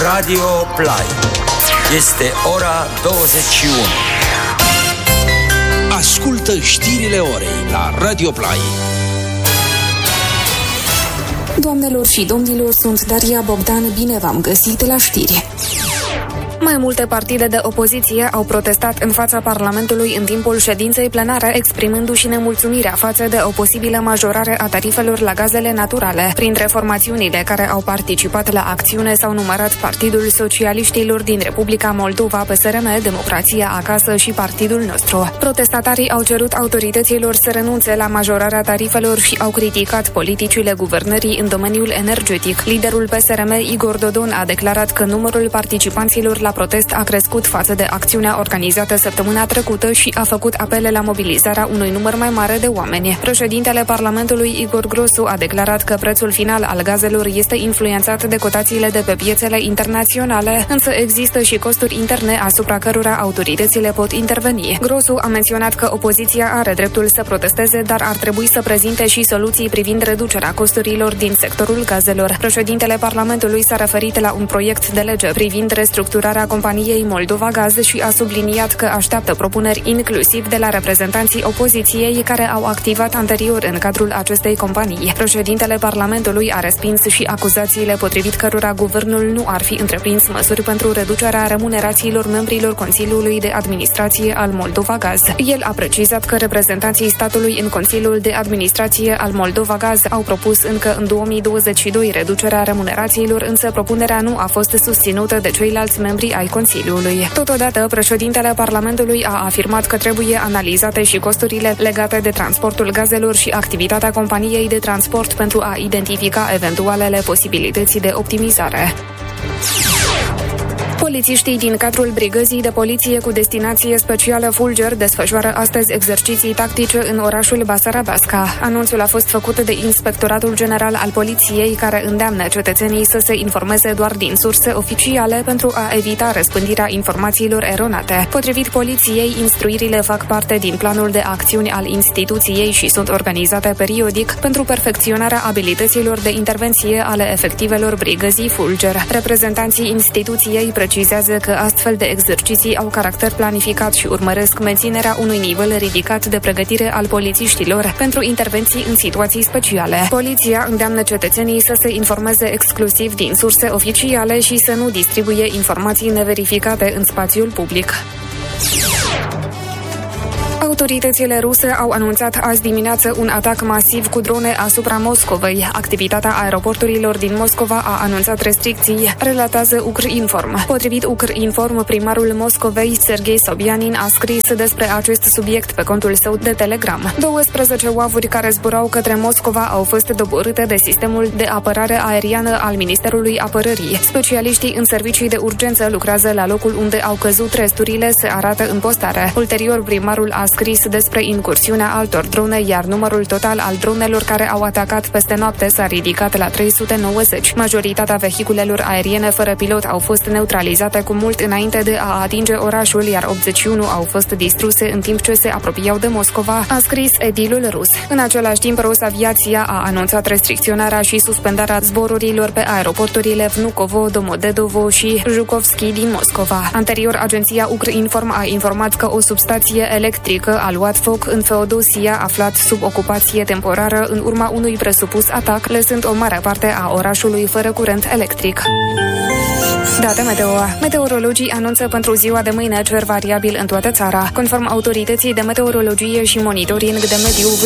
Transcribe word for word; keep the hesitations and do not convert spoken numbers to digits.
Radio Play. Este ora douăzeci și unu. Ascultă știrile orei la Radio Play. Doamnelor și domnilor, sunt Daria Bogdan, bine v-am găsit la știri. Mai multe partide de opoziție au protestat în fața Parlamentului în timpul ședinței plenare, exprimându-și nemulțumirea față de o posibilă majorare a tarifelor la gazele naturale. Printre formațiunile care au participat la acțiune s-au numărat Partidul Socialiștilor din Republica Moldova, P S R M, Democrația Acasă și Partidul Nostru. Protestatarii au cerut autorităților să renunțe la majorarea tarifelor și au criticat politicile guvernării în domeniul energetic. Liderul P S R M, Igor Dodon, a declarat că numărul participanților la protest a crescut față de acțiunea organizată săptămâna trecută și a făcut apele la mobilizarea unui număr mai mare de oameni. Președintele Parlamentului, Igor Grosu, a declarat că prețul final al gazelor este influențat de cotațiile de pe piețele internaționale, însă există și costuri interne asupra cărora autoritățile pot interveni. Grosu a menționat că opoziția are dreptul să protesteze, dar ar trebui să prezinte și soluții privind reducerea costurilor din sectorul gazelor. Președintele Parlamentului s-a referit la un proiect de lege privind restructurarea companiei Moldova Gaz și a subliniat că așteaptă propuneri inclusiv de la reprezentanții opoziției care au activat anterior în cadrul acestei companii. Președintele Parlamentului a respins și acuzațiile potrivit cărora guvernul nu ar fi întreprins măsuri pentru reducerea remunerațiilor membrilor Consiliului de Administrație al Moldova Gaz. El a precizat că reprezentanții statului în Consiliul de Administrație al Moldova Gaz au propus încă în două mii douăzeci și doi reducerea remunerațiilor, însă propunerea nu a fost susținută de ceilalți membri ai Consiliului. Totodată, președintele Parlamentului a afirmat că trebuie analizate și costurile legate de transportul gazelor și activitatea companiei de transport pentru a identifica eventualele posibilități de optimizare. Polițiștii din cadrul Brigăzii de Poliție cu destinație specială Fulger desfășoară astăzi exerciții tactice în orașul Basarabeasca. Anunțul a fost făcut de Inspectoratul General al Poliției, care îndeamnă cetățenii să se informeze doar din surse oficiale pentru a evita răspândirea informațiilor eronate. Potrivit poliției, instruirile fac parte din planul de acțiuni al instituției și sunt organizate periodic pentru perfecționarea abilităților de intervenție ale efectivelor Brigăzii Fulger. Reprezentanții instituției precizează că astfel de exerciții au caracter planificat și urmăresc menținerea unui nivel ridicat de pregătire al polițiștilor pentru intervenții în situații speciale. Poliția îndeamnă cetățenii să se informeze exclusiv din surse oficiale și să nu distribuie informații neverificate în spațiul public. Autoritățile ruse au anunțat azi dimineață un atac masiv cu drone asupra Moscovei. Activitatea aeroporturilor din Moscova a anunțat restricții, relatează Ukrinform. Potrivit Ukrinform, primarul Moscovei, Sergei Sobyanin, a scris despre acest subiect pe contul său de Telegram. douăsprezece uavuri care zburau către Moscova au fost doborâte de sistemul de apărare aeriană al Ministerului Apărării. Specialiștii în servicii de urgență lucrează la locul unde au căzut resturile, se arată în postare. Ulterior, primarul a scris despre incursiunea altor drone, iar numărul total al dronelor care au atacat peste noapte s-a ridicat la trei sute nouăzeci. Majoritatea vehiculelor aeriene fără pilot au fost neutralizate cu mult înainte de a atinge orașul, iar optzeci și unu au fost distruse în timp ce se apropiau de Moscova, a scris edilul rus. În același timp, Rosaviația a anunțat restricționarea și suspendarea zborurilor pe aeroporturile Vnukovo, Domodedovo și Zhukovski din Moscova. Anterior, agenția Ukrinform a informat că o substație electrică a luat foc în Feodosia, aflat sub ocupație temporară în urma unui presupus atac, lăsând o mare parte a orașului fără curent electric. Date meteo. Meteorologii anunță pentru ziua de mâine cer variabil în toată țara. Conform autorității de meteorologie și monitoring de mediu,